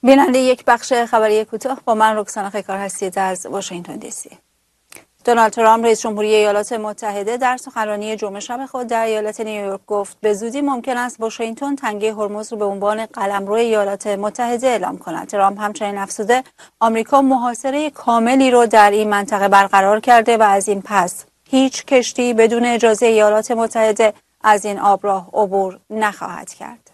بیننده یک بخش خبری کوتاه با من رکسانا خیکار هستید از واشنگتن دی سی. دونالد ترامپ رئیس جمهوری ایالات متحده در سخنرانی جمعه شب خود در ایالت نیویورک گفت به زودی ممکن است واشنگتن تنگه هرمز را به عنوان قلمرو ایالات متحده اعلام کند. ترامپ همچنین افزوده آمریکا محاصره کاملی را در این منطقه برقرار کرده و از این پس هیچ کشتی بدون اجازه ایالات متحده از این آبراه عبور نخواهد کرد.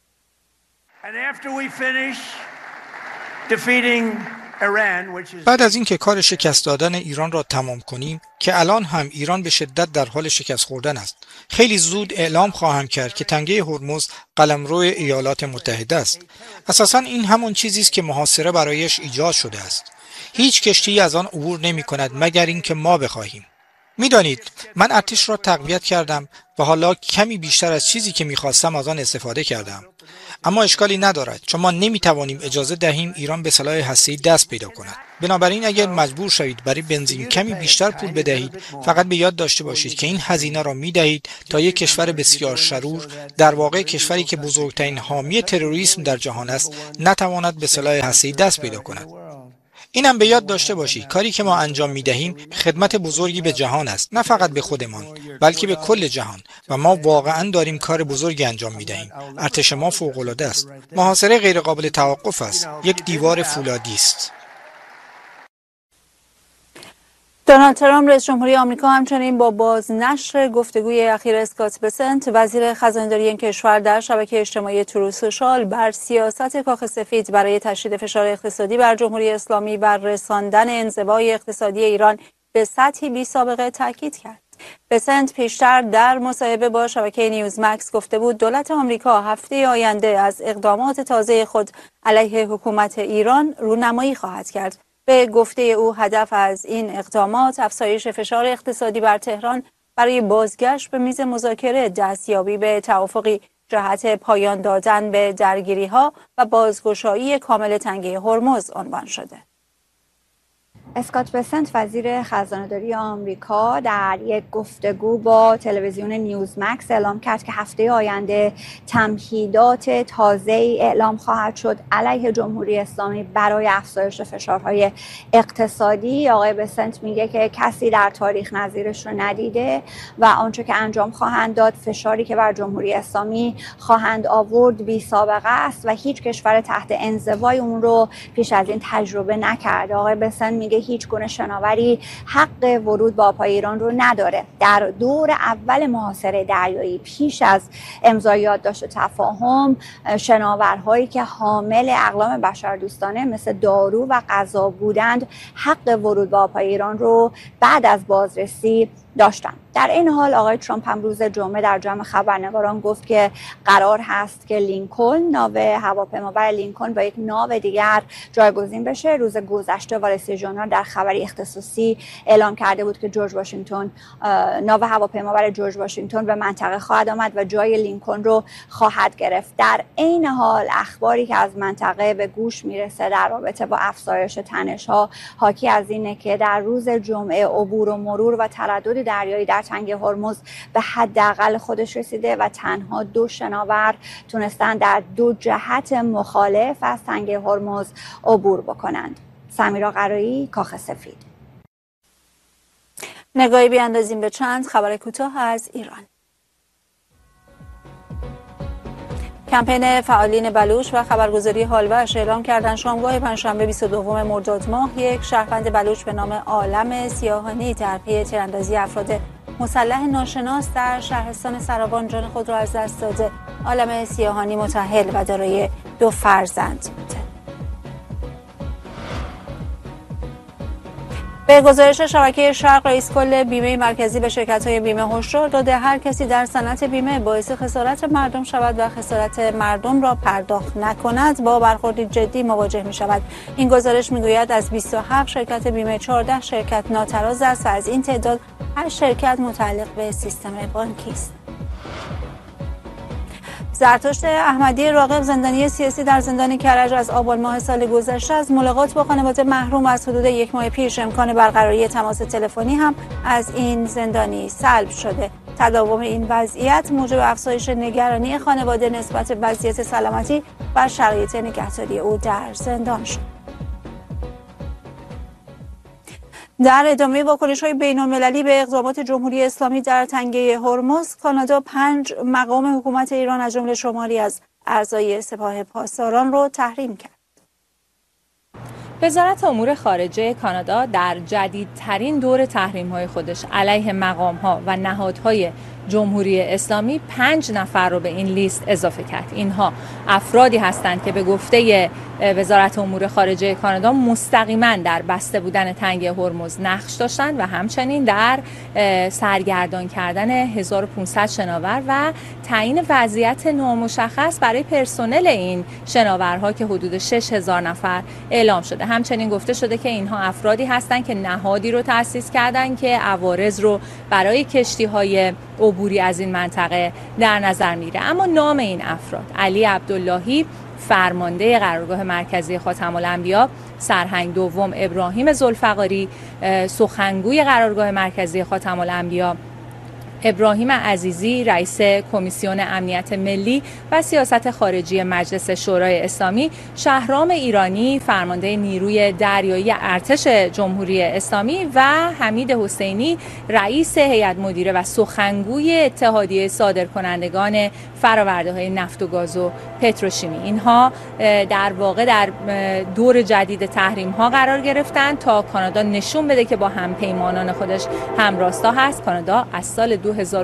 بعد از اینکه کار شکست دادن ایران را تمام کنیم که الان هم ایران به شدت در حال شکست خوردن است، خیلی زود اعلام خواهم کرد که تنگه هرمز قلمرو ایالات متحده است. اساساً این همون چیزی است که محاصره برایش ایجاد شده است. هیچ کشتی از آن عبور نمی کند مگر اینکه ما بخواهیم. میدانید من ارتش را تقویت کردم و حالا کمی بیشتر از چیزی که میخواستم از آن استفاده کردم. اما اشکالی ندارد چون ما نمیتوانیم اجازه دهیم ایران به سلاح هسته‌ای دست پیدا کند. بنابراین اگر مجبور شوید برای بنزین کمی بیشتر پول بدهید، فقط به یاد داشته باشید که این هزینه را میدهید تا یک کشور بسیار شرور، در واقع کشوری که بزرگترین حامی تروریسم در جهان است، نتواند به سلاح هسته‌ای دست پیدا کند. اینم به یاد داشته باشید کاری که ما انجام میدهیم خدمت بزرگی به جهان است، نه فقط به خودمان بلکه به کل جهان و ما واقعا داریم کار بزرگی انجام میدهیم. ارتش ما فوق العاده است. محاصره غیر قابل توقف است. یک دیوار فولادی است. دونالد ترامپ رئیس جمهوری آمریکا همچنین با بازنشر گفتگوی اخیر اسکات بسنت وزیر خزانه‌داری این کشور در شبکه اجتماعی تروث سوشال بر سیاست کاخ سفید برای تشدید فشار اقتصادی بر جمهوری اسلامی و رساندن انزوای اقتصادی ایران به سطحی بی‌سابقه تاکید کرد. بسنت پیشتر در مصاحبه با شبکه نیوزمکس گفته بود دولت آمریکا هفته آینده از اقدامات تازه خود علیه حکومت ایران رونمایی خواهد کرد. به گفته او هدف از این اقدامات افزایش فشار اقتصادی بر تهران برای بازگشت به میز مذاکره، دستیابی به توافقی جهت پایان دادن به درگیری‌ها و بازگشایی کامل تنگه هرمز عنوان شده. اسکات بسنت وزیر خزانه‌داری آمریکا در یک گفتگو با تلویزیون نیوزمکس اعلام کرد که هفته آینده تمهیدات تازه‌ای اعلام خواهد شد علیه جمهوری اسلامی برای افزایش فشارهای اقتصادی. آقای بسنت میگه که کسی در تاریخ نظیرش رو ندیده و آنچه که انجام خواهند داد، فشاری که بر جمهوری اسلامی خواهند آورد بی سابقه است و هیچ کشور تحت انزوای اون رو پیش از این تجربه نکرده. آقای بسنت میگه هیچ گونه شناوری حق ورود به آبهای ایران رو نداره. در دور اول محاصره دریایی پیش از امضای یادداشت تفاهم، شناورهایی که حامل اقلام بشردوستانه مثل دارو و غذا بودند حق ورود به آبهای ایران رو بعد از بازرسی داشتن. در این حال آقای ترامپ هم روز جمعه در جمع خبرنگاران گفت که قرار هست که لینکلن، ناو هواپیمابر لینکلن با یک ناو دیگر جایگزین بشه. روز گذشته وال استریت ژورنال در خبری اختصاصی اعلام کرده بود که جورج واشنگتن، ناو هواپیمابر جورج واشنگتن به منطقه خواهد آمد و جای لینکلن رو خواهد گرفت. در این حال اخباری که از منطقه به گوش میرسه در رابطه با افزایش تنش‌ها حاکی از اینه که در روز جمعه عبور و مرور و تردد دریایی در تنگه هرمز به حداقل خودش رسیده و تنها 2 شناور تونستن در 2 جهت مخالف از تنگه هرمز عبور بکنند. سمیرا قرایی، کاخ سفید. نگاهی بیاندازیم به چند خبر کوتاه از ایران. کمپین فعالین بلوچ و خبرگزاری حالوش اعلام کردند شامگاه پنجشنبه 22 مرداد ماه یک شهروند بلوچ به نام عالم سیاهانی در پی تیراندازی افراد مسلح ناشناس در شهرستان سرابان جان خود را از دست داده. عالم سیاهانی متأهل و دارای 2 فرزند بوده. به گزارش شبکه شرق، رئیس کل بیمه مرکزی به شرکت‌های بیمه هشدار داده هر کسی در صنعت بیمه باعث خسارت مردم شود و خسارت مردم را پرداخت نکند با برخوردی جدی مواجه می‌شود. این گزارش می‌گوید از 27 شرکت بیمه 14 شرکت ناتراز است و از این تعداد 8 شرکت متعلق به سیستم بانکی است. زرتشت احمدی راغب، زندانی سیاسی در زندان کرج، از آبان ماه سال گذشته از ملاقات با خانواده محروم از حدود 1 ماه پیش امکان برقراری تماس تلفنی هم از این زندانی سلب شده. تداوم این وضعیت موجب افزایش نگرانی خانواده نسبت وضعیت سلامتی و شرایط نگهداری او در زندان شد. در ادامه واکنش‌های بین‌المللی به اقدامات جمهوری اسلامی در تنگه هرمز، کانادا 5 مقام حکومت ایران از جمله شماری از اعضای سپاه پاسداران را تحریم کرد. وزارت امور خارجه کانادا در جدیدترین دور تحریم‌های خودش علیه مقام‌ها و نهادهای جمهوری اسلامی 5 نفر رو به این لیست اضافه کرد. اینها افرادی هستند که به گفته وزارت امور خارجه کانادا مستقیما در بسته بودن تنگه هرمز نقش داشتند و همچنین در سرگردان کردن 1500 شناور و تعیین وضعیت نامشخص برای پرسنل این شناورها که حدود 6000 نفر اعلام شده. همچنین گفته شده که اینها افرادی هستند که نهادی رو تأسیس کردند که عوارض رو برای کشتی‌های عبوری از این منطقه در نظر میگیره. اما نام این افراد: علی عبداللهی فرمانده قرارگاه مرکزی خاتم الانبیا، سرهنگ دوم ابراهیم ذوالفقاری سخنگوی قرارگاه مرکزی خاتم الانبیا، ابراهیم عزیزی رئیس کمیسیون امنیت ملی و سیاست خارجی مجلس شورای اسلامی، شهرام ایرانی فرمانده نیروی دریایی ارتش جمهوری اسلامی و حمید حسینی رئیس هیئت مدیره و سخنگوی اتحادیه صادرکنندگان فرآورده‌های نفت و گاز و پتروشیمی. اینها در واقع در دور جدید تحریم‌ها قرار گرفتن تا کانادا نشون بده که با همپیمانان خودش همراستا هست. کانادا از سال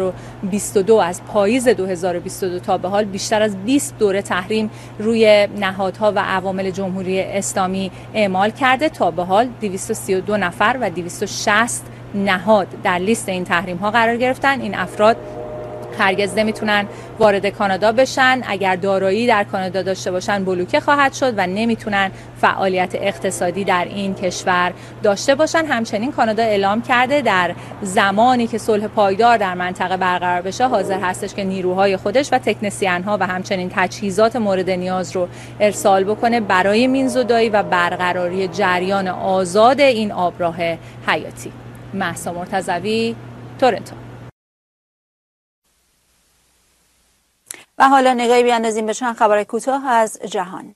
2022 از پاییز 2022 تا به حال بیشتر از 20 دوره تحریم روی نهادها و عوامل جمهوری اسلامی اعمال کرده. تا به حال 232 نفر و 260 نهاد در لیست این تحریم‌ها قرار گرفتن. این افراد هرگز نمیتونن وارد کانادا بشن، اگر دارایی در کانادا داشته باشن بلوکه خواهد شد و نمیتونن فعالیت اقتصادی در این کشور داشته باشن. همچنین کانادا اعلام کرده در زمانی که صلح پایدار در منطقه برقرار بشه حاضر هستش که نیروهای خودش و تکنسین‌ها و همچنین تجهیزات مورد نیاز رو ارسال بکنه برای مینزودایی و برقراری جریان آزاد این آبراه حیاتی. مهسا مرتضوی، تورنتو. و حالا نگاهی بیاندازیم به چند خبر کوتاه از جهان.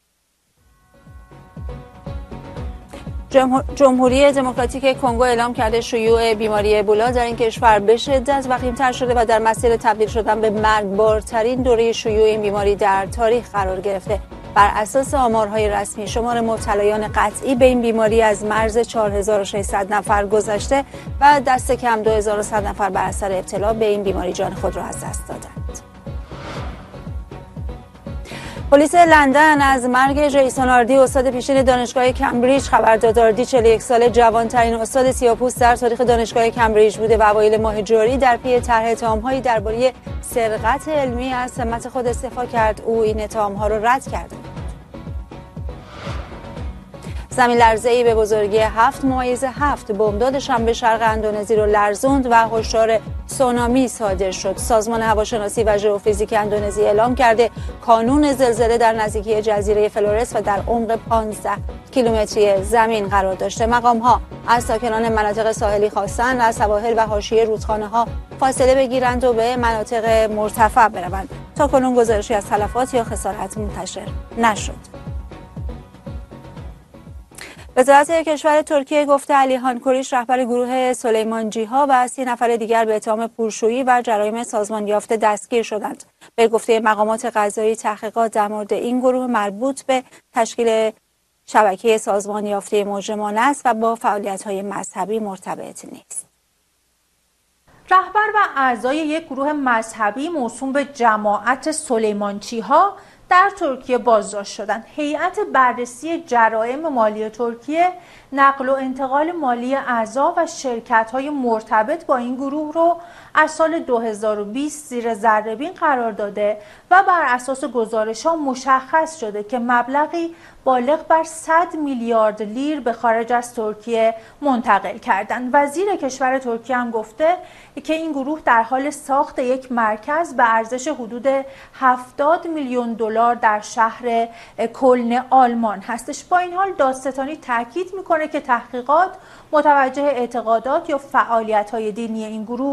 جمهوری دموکراتیک کنگو اعلام کرده شیوع بیماری ابولا در این کشور به شدت وخیم‌تر شده و در مسیر تبدیل شدن به مرگبارترین دوره شیوع این بیماری در تاریخ قرار گرفته. بر اساس آمارهای رسمی شمار مبتلایان قطعی به این بیماری از مرز 4600 نفر گذشته و دست کم 2100 نفر بر اثر ابتلا به این بیماری جان خود را از دست دادند. پلیس لندن از مرگ جیسون آردی استاد پیشین دانشگاه کمبریج خبر داد. آردی 41 ساله جوانترین استاد سیاه‌پوست در تاریخ دانشگاه کمبریج بوده و اوایل ماه جاری در پی طرح اتهام‌هایی درباره سرقت علمی از سمت خود استعفا کرد. او این اتهام‌ها را رد کرده. زمین لرزه‌ای به بزرگی 7.7 بمبداد شنبه شرق اندونزی رو لرزوند و هشدار سونامی صادر شد. سازمان هواشناسی و ژئوفیزیک اندونزی اعلام کرده کانون زلزله در نزدیکی جزیره فلورس و در عمق 15 کیلومتری زمین قرار داشته. مقام‌ها از ساکنان مناطق ساحلی خواستند از سواحل و حاشیه رودخانه‌ها فاصله بگیرند و به مناطق مرتفع بروند. تا کنون گزارشی از تلفات یا خسارت منتشر نشد. وزارت کشور ترکیه گفته علیخان کوریش رهبر گروه سلیمانجی‌ها و 30 نفر دیگر به اتهام پولشویی و جرایم سازمان یافته دستگیر شدند. به گفته مقامات قضایی تحقیقات در مورد این گروه مربوط به تشکیل شبکه سازمان یافته مجرمان است و با فعالیت‌های مذهبی مرتبط نیست. رهبر و اعضای یک گروه مذهبی موسوم به جماعت سلیمانچی‌ها در ترکیه بازداشت شدند. هیئت بررسی جرایم مالی ترکیه نقل و انتقال مالی اعضا و شرکت‌های مرتبط با این گروه رو از سال 2020 زیر ذره‌بین قرار داده و بر اساس گزارش‌ها مشخص شده که مبلغی بالغ بر 100 میلیارد لیر به خارج از ترکیه منتقل کردند. وزیر کشور ترکیه هم گفته که این گروه در حال ساخت یک مرکز به ارزش حدود 70 میلیون دلار در شهر کلن آلمان هستش. با این حال دادستانی تاکید میکنه که تحقیقات متوجه اعتقادات یا فعالیت‌های دینی این گروه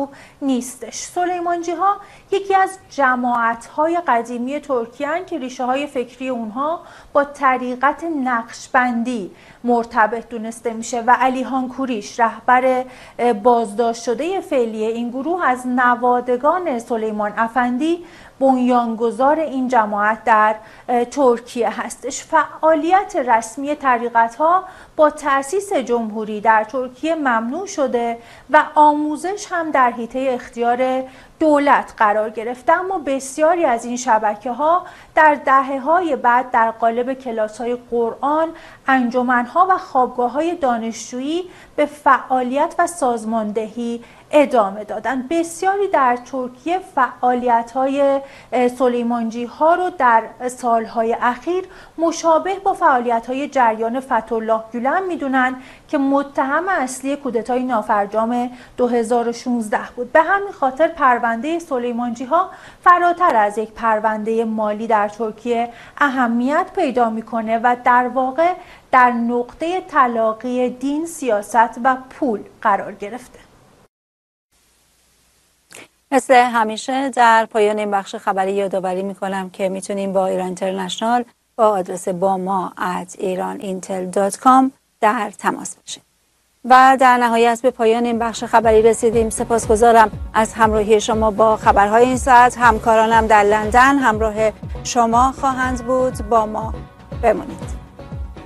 نیستش. سلیمانجی ها یکی از جماعت های قدیمی ترکیه هستند که ریشه های فکری اونها با طریقت نقشبندی مرتبط دونسته میشه و علیخان کوریش رهبر بازداشت شده فعلی این گروه از نوادگان سلیمان افندی بنیانگذار این جماعت در ترکیه هستش. فعالیت رسمی طریقت‌ها با تأسیس جمهوری در ترکیه ممنوع شده و آموزش هم در حیطه اختیار دولت قرار گرفته، اما بسیاری از این شبکه‌ها در دهه‌های بعد در قالب کلاس‌های قرآن، انجمن‌ها و خوابگاه‌های دانشجویی به فعالیت و سازماندهی ادامه دادن. بسیاری در ترکیه فعالیت‌های سلیمانجی ها رو در سالهای اخیر مشابه با فعالیت‌های جریان فتح‌الله گولن میدونن که متهم اصلی کودتای نافرجام 2016 بود. به همین خاطر پرونده سلیمانجی ها فراتر از یک پرونده مالی در ترکیه اهمیت پیدا میکنه و در واقع در نقطه تلاقی دین، سیاست و پول قرار گرفته. مثل همیشه در پایان این بخش خبری یادآوری میکنم که میتونیم با ایران اینترنشنال با آدرس bama@iranintel.com در تماس باشیم. و در نهایت به پایان این بخش خبری رسیدیم. سپاسگزارم از همراهی شما با خبرهای این ساعت. همکارانم در لندن همراه شما خواهند بود. با ما بمانید.